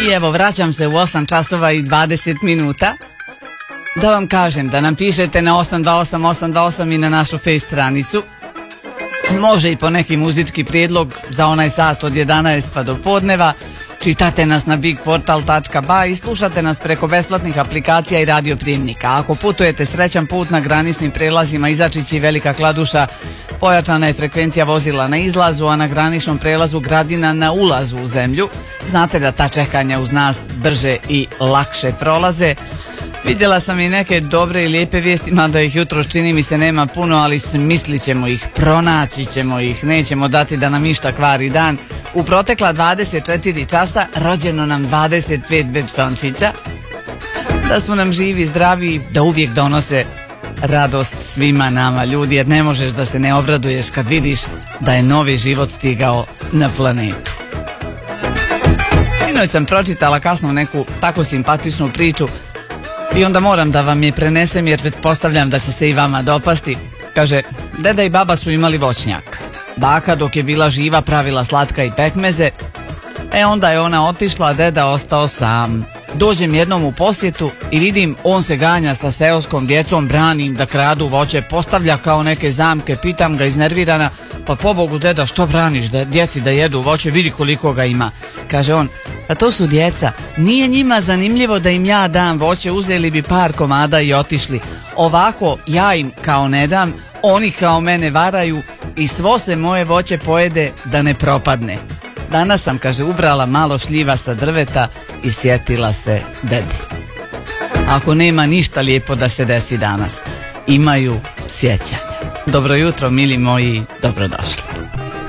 I evo, vraćam se u 8 časova i 20 minuta. Da vam kažem da nam pišete na 828 i na našu face stranicu. Može i po neki muzički prijedlog za onaj sat od 11 pa do podneva. Čitate nas na bigportal.ba i slušate nas preko besplatnih aplikacija i radioprijemnika. Ako putujete srećan put na graničnim prelazima Izačić i Velika Kladuša, pojačana je frekvencija vozila na izlazu, a na graničnom prelazu Gradina na ulazu u zemlju. Znate da ta čekanja uz nas brže i lakše prolaze. Vidjela sam i neke dobre i lijepe vijesti, mada ih jutros čini mi se nema puno, ali smislit ćemo ih, pronaći ćemo ih, nećemo dati da nam išta kvari dan. U protekla 24 časa rođeno nam 25 bebsončića, da su nam živi, zdravi, da uvijek donose radost svima nama ljudi, jer ne možeš da se ne obraduješ kad vidiš da je novi život stigao na planetu. Sinoć sam pročitala kasno neku tako simpatičnu priču i onda moram da vam je prenesem jer pretpostavljam da će se i vama dopasti. Kaže, deda i baba su imali voćnjak. Baka dok je bila živa pravila slatka i pekmeze. Onda je ona otišla, a deda ostao sam. Dođem jednom u posjetu i vidim on se ganja sa seoskom djecom, brani im da kradu voće, postavlja kao neke zamke, pitam ga iznervirana, pa pobogu deda što braniš djeci da jedu voće, vidi koliko ga ima. Kaže on, pa to su djeca, nije njima zanimljivo da im ja dam voće, uzeli bi par komada i otišli. Ovako ja im kao ne dam, oni kao mene varaju i svo se moje voće pojede da ne propadne. Danas sam, kaže, ubrala malo šljiva sa drveta i sjetila se dede. Ako nema ništa lijepo da se desi danas, imaju sjećanja. Dobro jutro, mili moji, dobrodošli.